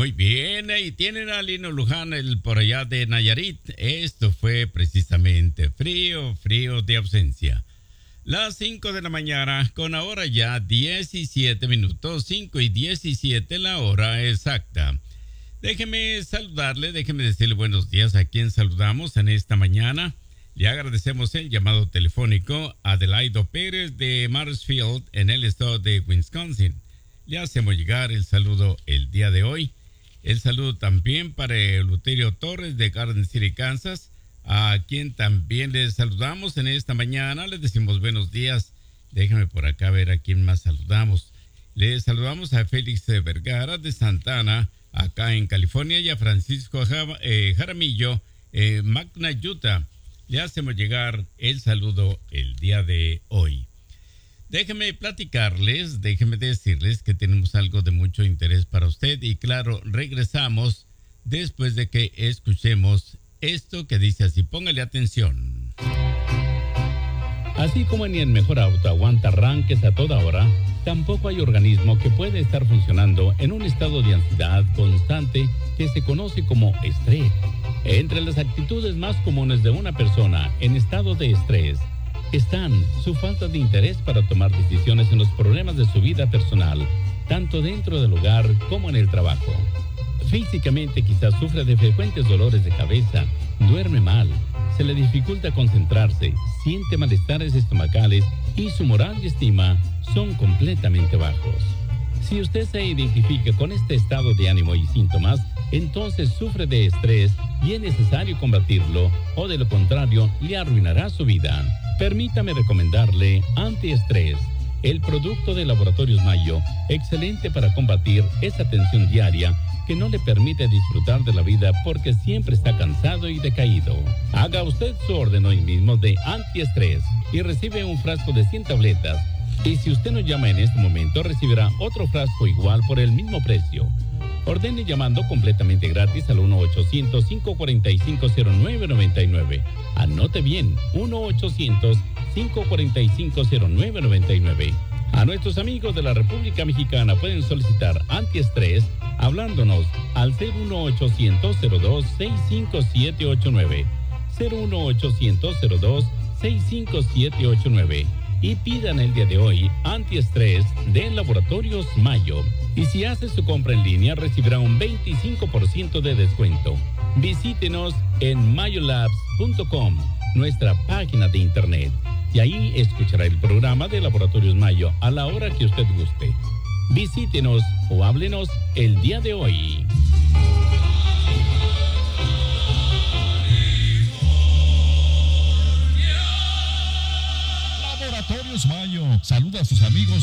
Muy bien, ahí tienen a Lino Luján, el por allá de Nayarit. Esto fue precisamente frío de ausencia. Las 5 de la mañana, con ahora ya 17 minutos, 5:17 la hora exacta. Déjeme saludarle, déjeme decirle buenos días a quien saludamos en esta mañana. Le agradecemos el llamado telefónico a Adelaido Pérez de Marsfield en el estado de Wisconsin. Le hacemos llegar el saludo el día de hoy. El saludo también para Eleuterio Torres de Garden City, Kansas, a quien también le saludamos en esta mañana. Les decimos buenos días. Déjame por acá ver a quién más saludamos. Le saludamos a Félix Vergara de Santana, acá en California, y a Francisco Jaramillo, Magna, Utah. Le hacemos llegar el saludo el día de hoy. Déjenme platicarles, déjenme decirles que tenemos algo de mucho interés para usted y claro, regresamos después de que escuchemos esto que dice así. Póngale atención. Así como ni el mejor auto aguanta arranques a toda hora, tampoco hay organismo que pueda estar funcionando en un estado de ansiedad constante que se conoce como estrés. Entre las actitudes más comunes de una persona en estado de estrés están su falta de interés para tomar decisiones en los problemas de su vida personal, tanto dentro del hogar como en el trabajo. Físicamente quizás sufre de frecuentes dolores de cabeza, duerme mal, se le dificulta concentrarse, siente malestares estomacales y su moral y estima son completamente bajos. Si usted se identifica con este estado de ánimo y síntomas, entonces sufre de estrés y es necesario combatirlo o de lo contrario le arruinará su vida. Permítame recomendarle Antiestrés, el producto de Laboratorios Mayo, excelente para combatir esa tensión diaria que no le permite disfrutar de la vida porque siempre está cansado y decaído. Haga usted su orden hoy mismo de Antiestrés y recibe un frasco de 100 tabletas. Y si usted nos llama en este momento, recibirá otro frasco igual por el mismo precio. Ordene llamando completamente gratis al 1-800-545-0999. Anote bien, 1-800-545-0999. A nuestros amigos de la República Mexicana pueden solicitar Antiestrés hablándonos al 01800-02-65789. 01800-02-65789. Y pidan el día de hoy Antiestrés de Laboratorios Mayo. Y si hace su compra en línea, recibirá un 25% de descuento. Visítenos en mayolabs.com, nuestra página de internet. Y ahí escuchará el programa de Laboratorios Mayo a la hora que usted guste. Visítenos o háblenos el día de hoy. Laboratorios Mayo saluda a sus amigos